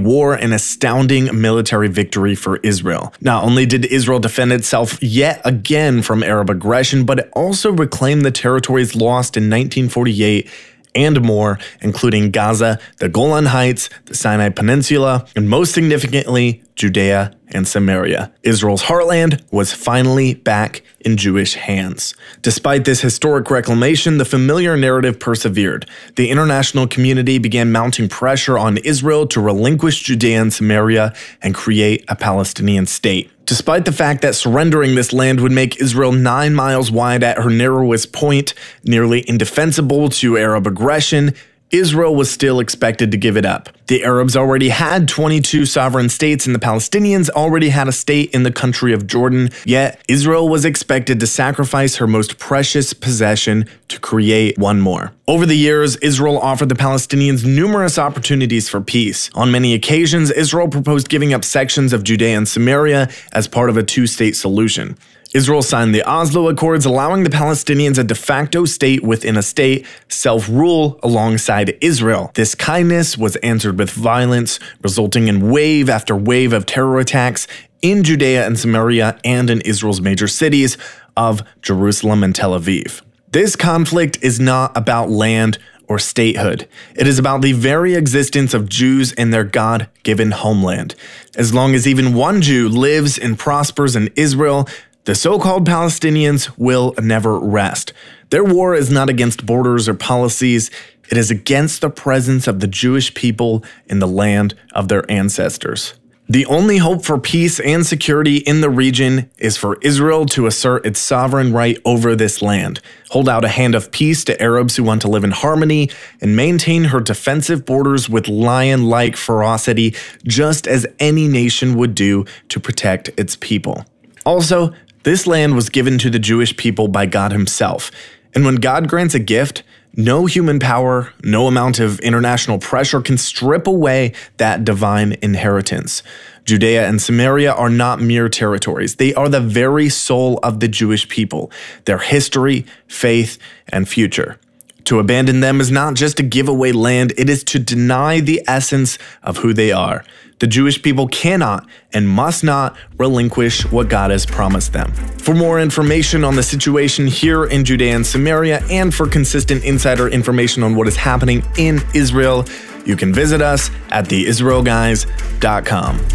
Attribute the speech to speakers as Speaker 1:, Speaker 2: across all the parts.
Speaker 1: war an astounding military victory for Israel. Not only did Israel defend itself yet again from Arab aggression, but it also reclaimed the territories lost in 1948 and more, including Gaza, the Golan Heights, the Sinai Peninsula, and most significantly, Judea and Samaria. Israel's heartland was finally back in Jewish hands. Despite this historic reclamation, the familiar narrative persevered. The international community began mounting pressure on Israel to relinquish Judea and Samaria and create a Palestinian state. Despite the fact that surrendering this land would make Israel 9 miles wide at her narrowest point, nearly indefensible to Arab aggression, Israel was still expected to give it up. The Arabs already had 22 sovereign states and the Palestinians already had a state in the country of Jordan, yet Israel was expected to sacrifice her most precious possession to create one more. Over the years, Israel offered the Palestinians numerous opportunities for peace. On many occasions, Israel proposed giving up sections of Judea and Samaria as part of a two-state solution. Israel signed the Oslo Accords, allowing the Palestinians a de facto state within a state, self-rule alongside Israel. This kindness was answered with violence, resulting in wave after wave of terror attacks in Judea and Samaria and in Israel's major cities of Jerusalem and Tel Aviv. This conflict is not about land or statehood. It is about the very existence of Jews and their God-given homeland. As long as even one Jew lives and prospers in Israel, the so-called Palestinians will never rest. Their war is not against borders or policies. It is against the presence of the Jewish people in the land of their ancestors. The only hope for peace and security in the region is for Israel to assert its sovereign right over this land, hold out a hand of peace to Arabs who want to live in harmony, and maintain her defensive borders with lion-like ferocity, just as any nation would do to protect its people. Also, this land was given to the Jewish people by God himself, and when God grants a gift, no human power, no amount of international pressure can strip away that divine inheritance. Judea and Samaria are not mere territories. They are the very soul of the Jewish people, their history, faith, and future. To abandon them is not just to give away land, it is to deny the essence of who they are. The Jewish people cannot and must not relinquish what God has promised them. For more information on the situation here in Judea and Samaria, and for consistent insider information on what is happening in Israel, you can visit us at theisraelguys.com.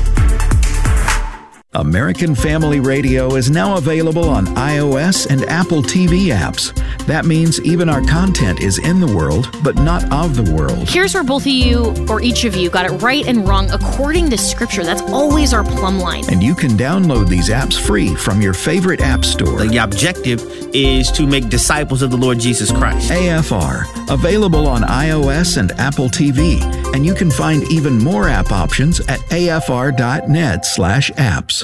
Speaker 2: American Family Radio is now available on iOS and Apple TV apps. That means even our content is in the world, but not of the world.
Speaker 3: Here's where both of you, or each of you, got it right and wrong according to Scripture. That's always our plumb line.
Speaker 2: And you can download these apps free from your favorite app store.
Speaker 4: The objective is to make disciples of the Lord Jesus Christ.
Speaker 2: AFR, available on iOS and Apple TV. And you can find even more app options at afr.net/apps.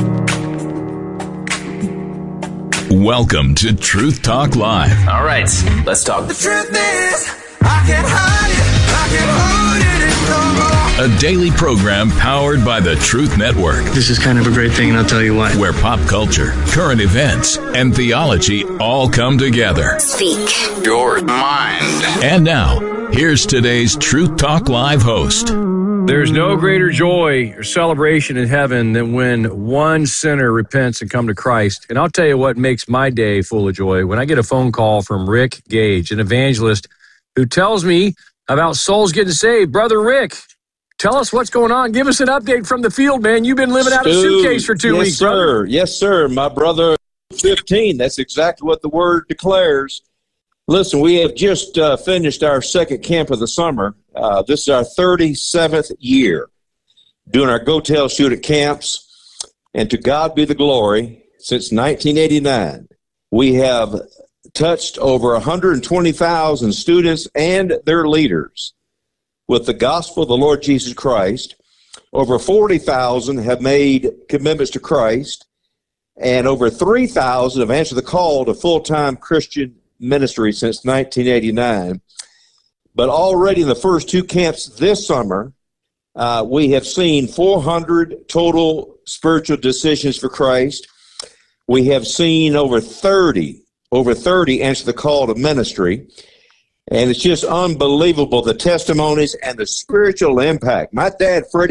Speaker 5: Welcome to Truth Talk Live.
Speaker 6: All right, let's talk.
Speaker 7: The truth is, I can't hide it, I can't hold it anymore.
Speaker 5: A daily program powered by the Truth Network.
Speaker 8: This is kind of a great thing, and I'll tell you why.
Speaker 5: Where pop culture, current events, and theology all come together.
Speaker 7: Speak your mind.
Speaker 5: And now, here's today's Truth Talk Live host.
Speaker 9: There's no greater joy or celebration in heaven than when one sinner repents and comes to Christ. And I'll tell you what makes my day full of joy when I get a phone call from Rick Gage, an evangelist, who tells me about souls getting saved. Brother Rick, tell us what's going on. Give us an update from the field, man. You've been living out of a suitcase for 2 weeks, brother.
Speaker 10: Yes, sir. My brother, 15. That's exactly what the word declares. Listen, we have just finished our second camp of the summer. This is our 37th year doing our Go Tell Shoot at camps. And to God be the glory, since 1989, we have touched over 120,000 students and their leaders with the gospel of the Lord Jesus Christ. Over 40,000 have made commitments to Christ, and over 3,000 have answered the call to full-time Christian ministry since 1989. But already in the first two camps this summer, we have seen 400 total spiritual decisions for Christ. We have seen over 30 answer the call to ministry. And it's just unbelievable, the testimonies and the spiritual impact. My dad, Freddie,